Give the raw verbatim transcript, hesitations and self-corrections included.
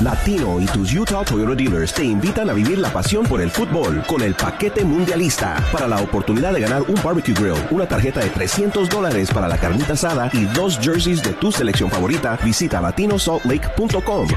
Latino y tus Utah Toyota Dealers te invitan a vivir la pasión por el fútbol con el paquete mundialista. Para la oportunidad de ganar un barbecue grill, una tarjeta de trescientos dólares para la carnita asada y dos jerseys de tu selección favorita, visita latino salt lake punto com